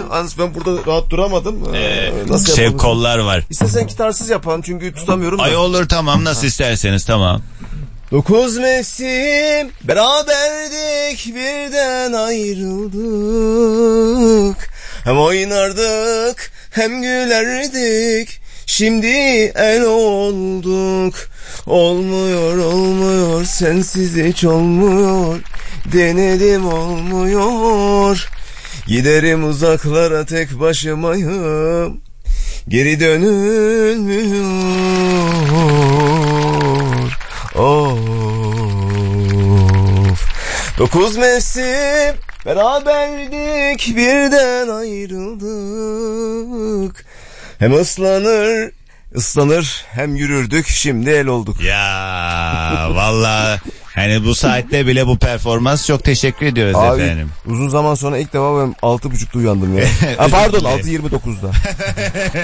Hans ben burada rahat duramadım. Nasıl Şev kollar var. İstersen gitarsız yapalım çünkü tutamıyorum da. Ay olur tamam nasıl isterseniz tamam. 9 mevsim beraberdik birden ayrıldık. Hem oynardık hem gülerdik. Şimdi el olduk. Olmuyor sensiz hiç olmuyor. Denedim olmuyor. Giderim uzaklara tek başımayım. Geri dönülmüyor. Of. 9 mevsim beraberdik birden ayrıldık. Hem ıslanır hem yürürdük şimdi el olduk. Ya vallahi hani bu saatte bile bu performans çok teşekkür ediyoruz abi, efendim. Uzun zaman sonra ilk defa ben 6.30'da uyandım ya. Pardon 6.29'da.